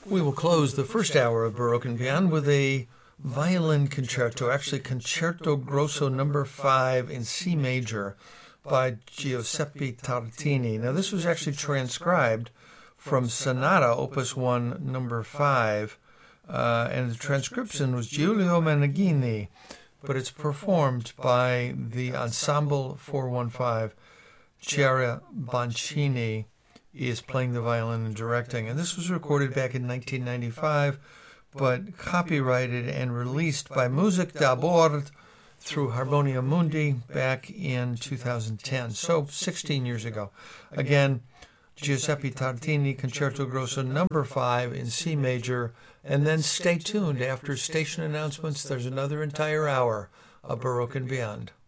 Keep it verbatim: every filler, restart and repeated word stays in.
We will close the first hour of Baroque and Beyond with a violin concerto, actually Concerto Grosso number five in C major by Giuseppe Tartini. Now, this was actually transcribed from Sonata Opus one number five, uh, and the transcription was Giulio Meneghini, but it's performed by the Ensemble four one five. Chiara Boncini is playing the violin and directing. And this was recorded back in nineteen ninety-five, but copyrighted and released by Music da Bord through Harmonia Mundi back in two thousand ten, so sixteen years ago. Again, Giuseppe Tartini, Concerto Grosso number five in C major, and then stay tuned. After station announcements, there's another entire hour of Baroque and Beyond.